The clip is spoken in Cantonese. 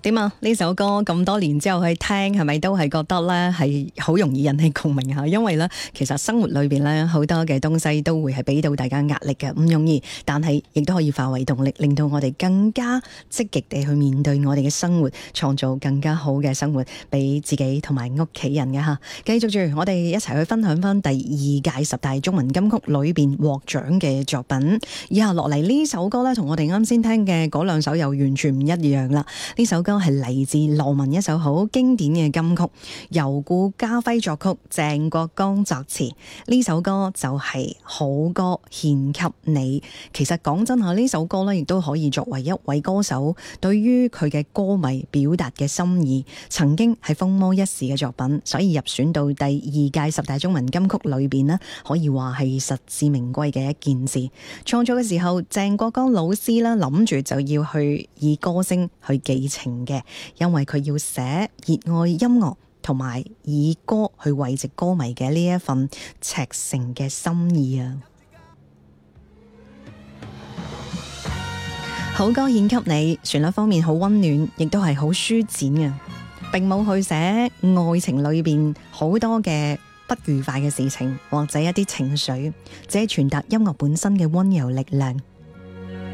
點啊？呢首歌咁多年之後去聽，係咪都係覺得咧係好容易引起共鳴吓？因為咧，其實生活裏邊咧好多嘅東西都會係俾到大家壓力嘅，唔容易。但係亦都可以化為動力，令到我哋更加積極地去面對我哋嘅生活，創造更加好嘅生活俾自己同埋屋企人嘅吓。繼續住，我哋一齊去分享翻第二屆十大中文金曲裏邊獲獎嘅作品。以下落嚟呢首歌咧，同我哋啱先聽嘅嗰兩首又完全唔一樣啦。呢首歌係嚟自羅文一首好經典嘅金曲，由顧嘉輝作曲，鄭國江作詞。呢首歌就係好歌獻給你。其實講真下，呢首歌呢亦都可以作為一位歌手對於佢嘅歌迷表達嘅心意。曾經係風靡一時嘅作品，所以入選到第二屆十大中文金曲裏邊呢，可以話係實至名歸嘅一件事。創作嘅時候，鄭國江老師呢諗住就要去以歌聲去寄情嘅，因為佢要寫熱愛音樂同埋以歌去慰藉歌迷嘅呢一份赤誠嘅心意啊！好歌獻給你，旋律方面好溫暖，亦都係好舒展嘅，並冇去寫愛情裏邊好多嘅不愉快嘅事情或者一啲情緒，只係傳達音樂本身嘅溫柔力量。